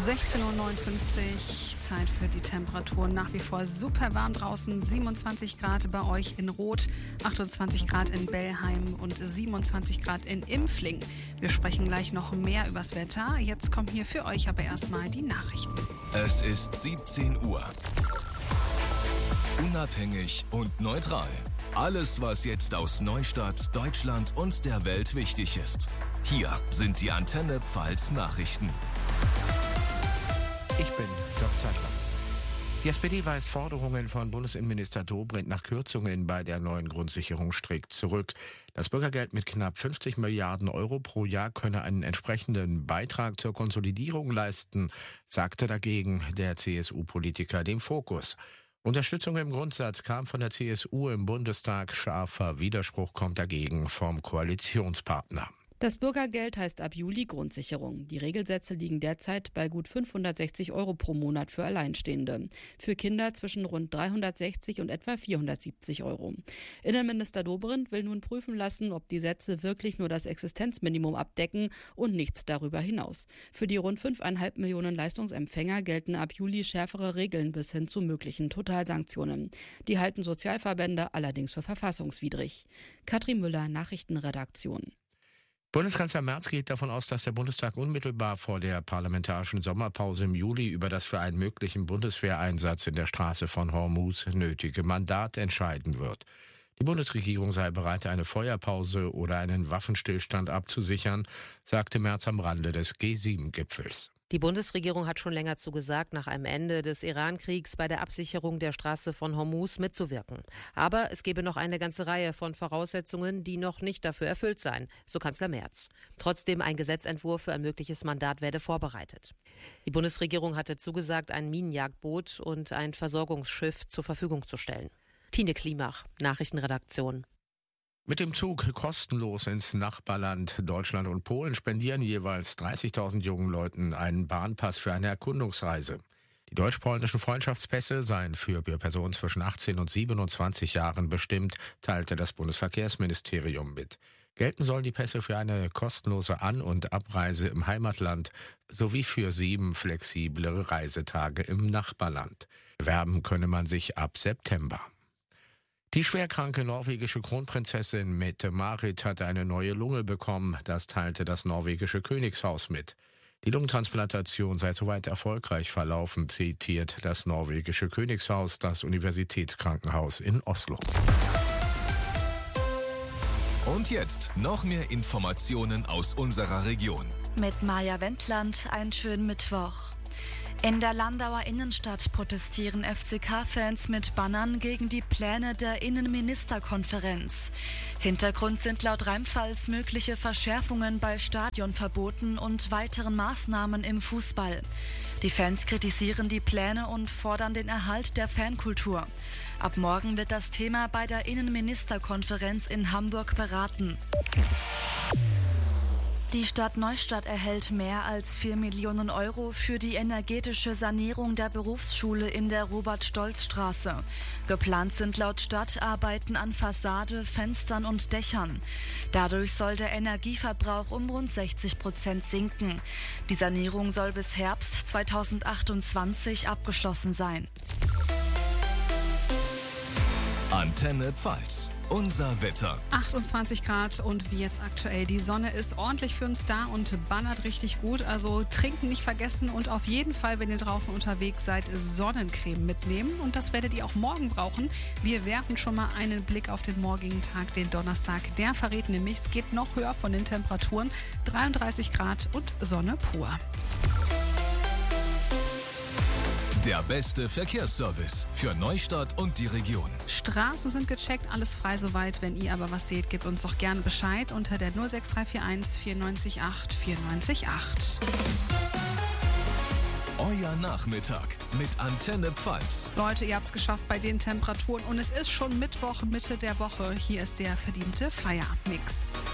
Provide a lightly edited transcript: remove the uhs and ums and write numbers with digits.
16:59 Uhr, Zeit für die Temperaturen. Nach wie vor super warm draußen, 27 Grad bei euch in Roth, 28 Grad in Bellheim und 27 Grad in Impfling. Wir sprechen gleich noch mehr übers Wetter. Jetzt kommen hier für euch aber erstmal die Nachrichten. Es ist 17 Uhr. Unabhängig und neutral. Alles, was jetzt aus Neustadt, Deutschland und der Welt wichtig ist. Hier sind die Antenne Pfalz Nachrichten. Ich bin Dirk Zeitler. Die SPD weist Forderungen von Bundesinnenminister Dobrindt nach Kürzungen bei der neuen Grundsicherung strikt zurück. Das Bürgergeld mit knapp 50 Milliarden Euro pro Jahr könne einen entsprechenden Beitrag zur Konsolidierung leisten, sagte dagegen der CSU-Politiker dem Fokus. Unterstützung im Grundsatz kam von der CSU im Bundestag, scharfer Widerspruch kommt dagegen vom Koalitionspartner. Das Bürgergeld heißt ab Juli Grundsicherung. Die Regelsätze liegen derzeit bei gut 560 Euro pro Monat für Alleinstehende. Für Kinder zwischen rund 360 und etwa 470 Euro. Innenminister Dobrindt will nun prüfen lassen, ob die Sätze wirklich nur das Existenzminimum abdecken und nichts darüber hinaus. Für die rund 5,5 Millionen Leistungsempfänger gelten ab Juli schärfere Regeln bis hin zu möglichen Totalsanktionen. Die halten Sozialverbände allerdings für verfassungswidrig. Katrin Müller, Nachrichtenredaktion. Bundeskanzler Merz geht davon aus, dass der Bundestag unmittelbar vor der parlamentarischen Sommerpause im Juli über das für einen möglichen Bundeswehreinsatz in der Straße von Hormuz nötige Mandat entscheiden wird. Die Bundesregierung sei bereit, eine Feuerpause oder einen Waffenstillstand abzusichern, sagte Merz am Rande des G7-Gipfels. Die Bundesregierung hat schon länger zugesagt, nach einem Ende des Iran-Kriegs bei der Absicherung der Straße von Hormuz mitzuwirken. Aber es gebe noch eine ganze Reihe von Voraussetzungen, die noch nicht dafür erfüllt seien, so Kanzler Merz. Trotzdem ein Gesetzentwurf für ein mögliches Mandat werde vorbereitet. Die Bundesregierung hatte zugesagt, ein Minenjagdboot und ein Versorgungsschiff zur Verfügung zu stellen. Tine Klimach, Nachrichtenredaktion. Mit dem Zug kostenlos ins Nachbarland Deutschland und Polen spendieren jeweils 30.000 jungen Leuten einen Bahnpass für eine Erkundungsreise. Die deutsch-polnischen Freundschaftspässe seien für Personen zwischen 18 und 27 Jahren bestimmt, teilte das Bundesverkehrsministerium mit. Gelten sollen die Pässe für eine kostenlose An- und Abreise im Heimatland sowie für 7 flexiblere Reisetage im Nachbarland. Bewerben könne man sich ab September. Die schwerkranke norwegische Kronprinzessin Mette-Marit hatte eine neue Lunge bekommen, das teilte das norwegische Königshaus mit. Die Lungentransplantation sei soweit erfolgreich verlaufen, zitiert das norwegische Königshaus das Universitätskrankenhaus in Oslo. Und jetzt noch mehr Informationen aus unserer Region. Mit Maja Wendland, einen schönen Mittwoch. In der Landauer Innenstadt protestieren FCK-Fans mit Bannern gegen die Pläne der Innenministerkonferenz. Hintergrund sind laut Rheinpfalz mögliche Verschärfungen bei Stadionverboten und weiteren Maßnahmen im Fußball. Die Fans kritisieren die Pläne und fordern den Erhalt der Fankultur. Ab morgen wird das Thema bei der Innenministerkonferenz in Hamburg beraten. Die Stadt Neustadt erhält mehr als 4 Millionen Euro für die energetische Sanierung der Berufsschule in der Robert-Stolz-Straße. Geplant sind laut Stadt Arbeiten an Fassade, Fenstern und Dächern. Dadurch soll der Energieverbrauch um rund 60% sinken. Die Sanierung soll bis Herbst 2028 abgeschlossen sein. Antenne Pfalz. Unser Wetter. 28 Grad und wie jetzt aktuell. Die Sonne ist ordentlich für uns da und ballert richtig gut. Also trinken nicht vergessen und auf jeden Fall, wenn ihr draußen unterwegs seid, Sonnencreme mitnehmen. Und das werdet ihr auch morgen brauchen. Wir werfen schon mal einen Blick auf den morgigen Tag, den Donnerstag. Der verrät nämlich, es geht noch höher von den Temperaturen. 33 Grad und Sonne pur. Der beste Verkehrsservice für Neustadt und die Region. Straßen sind gecheckt, alles frei soweit. Wenn ihr aber was seht, gebt uns doch gerne Bescheid unter der 06341 94 8 94 8. Euer Nachmittag mit Antenne Pfalz. Leute, ihr habt's geschafft bei den Temperaturen und es ist schon Mittwoch, Mitte der Woche. Hier ist der verdiente Feierabendmix.